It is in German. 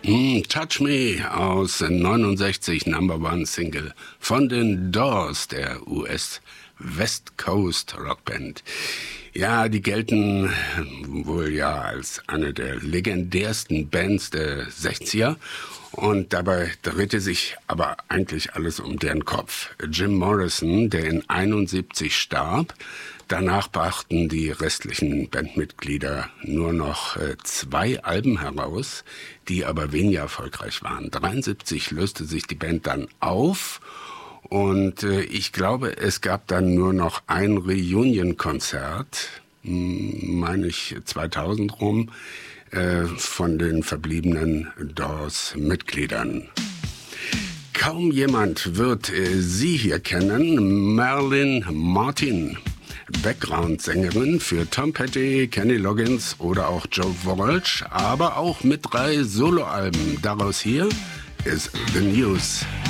Touch Me aus 69, Number One Single von den Doors, der US West Coast Rockband. Ja, die gelten wohl ja als eine der legendärsten Bands der 60er. Und dabei drehte sich aber eigentlich alles um deren Kopf. Jim Morrison, der in 71 starb. Danach brachten die restlichen Bandmitglieder nur noch 2 Alben heraus, die aber weniger erfolgreich waren. 73 löste sich die Band dann auf und ich glaube, es gab dann nur noch ein Reunion-Konzert, meine ich 2000 rum, von den verbliebenen Doors-Mitgliedern. Kaum jemand wird sie hier kennen, Marilyn Martin. Background-Sängerin für Tom Petty, Kenny Loggins oder auch Joe Walsh, aber auch mit 3 Soloalben. Daraus hier ist The News.